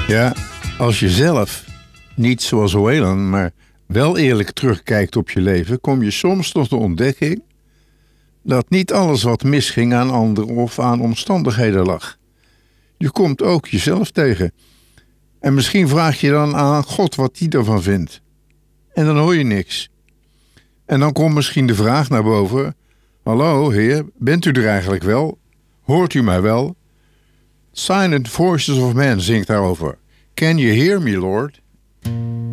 Ja, als je zelf, niet zoals Wayland, maar wel eerlijk terugkijkt op je leven, kom je soms tot de ontdekking dat niet alles wat misging aan anderen of aan omstandigheden lag. Je komt ook jezelf tegen. En misschien vraag je dan aan God wat hij ervan vindt. En dan hoor je niks. En dan komt misschien de vraag naar boven: hallo heer, bent u er eigenlijk wel? Hoort u mij wel? Silent Voices of Man zingt daarover. Can you hear me, Lord?